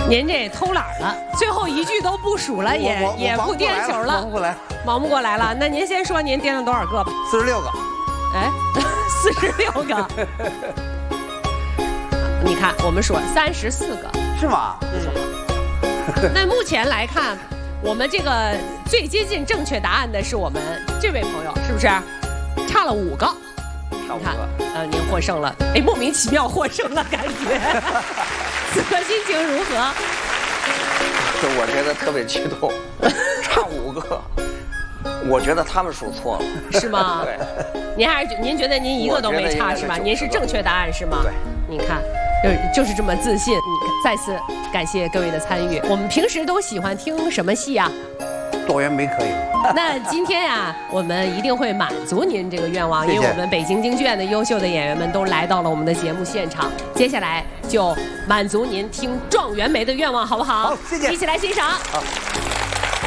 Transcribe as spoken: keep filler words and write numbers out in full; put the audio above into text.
您这偷懒了，最后一句都不数了，也也不颠球了， 忙不过来， 忙不过来了。那您先说您颠了多少个吧？ 四十六个。 哎，四十六个。你看，我们说三十四个， 是吗？ 嗯。那目前来看，我们这个最接近正确答案的是我们这位朋友，是不是？差了五个。你看，呃，您获胜了。哎，莫名其妙获胜了，感觉。此刻心情如何？ 我觉得特别激动，差五个，我觉得他们数错了， 是吗？ 对， 您还是您觉得您一个都没差是吧？您是正确答案是吗？ 对， 你看，就就是这么自信。你再次感谢各位的参与。我们平时都喜欢听什么戏啊？ 多元梅可以。 那今天呀，我们一定会满足您这个愿望， 谢谢因为我们北京京剧院的优秀的演员们都来到了我们的节目现场。接下来就满足您听状元梅的愿望，好不好？ 好，谢谢。 一起来欣赏。 好。